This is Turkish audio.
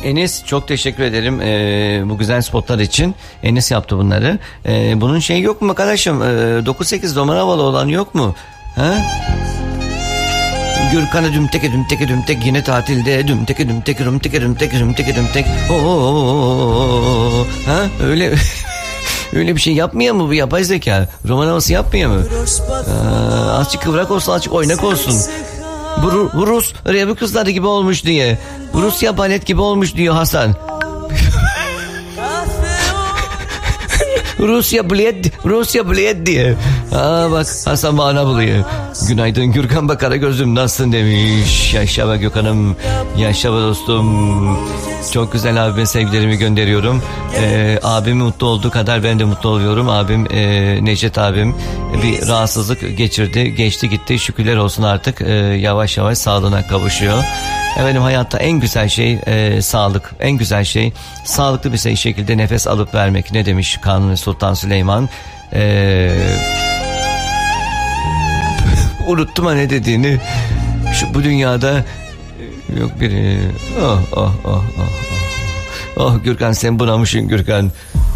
Enes çok teşekkür ederim bu güzel spotlar için. Enes yaptı bunları. Bunun şeyi yok mu arkadaşım? 9-8 numaralı olan yok mu? Ha? Gürkan'a dümtek yine tatilde dümtek. Ha öyle öyle bir şey yapmıyor mu bu yapay zeka? Roman havası yapmıyor mu? Azıcık kıvrak olsun, azıcık oynak olsun. Bu Rus Rebi kızları gibi olmuş diye. Rusya balet gibi olmuş diyor Hasan. Rusya bilet diye. Bak Hasan bana buluyor. Günaydın Gürkan Bakara gözüm nasılsın demiş. Yaşa be Gökhan'ım. Yaşa be dostum. Çok güzel abime sevgilerimi gönderiyorum. Abim mutlu olduğu kadar ben de mutlu oluyorum. Abim Necdet abim bir rahatsızlık geçirdi. Geçti gitti. Şükürler olsun artık yavaş yavaş sağlığına kavuşuyor. Efendim hayatta en güzel şey sağlık. En güzel şey sağlıklı bir şekilde nefes alıp vermek. Ne demiş Kanuni Sultan Süleyman? Unuttum ha ne dediğini. Bu dünyada yok biri. Oh Gürkan sen bunamışsın Gürkan.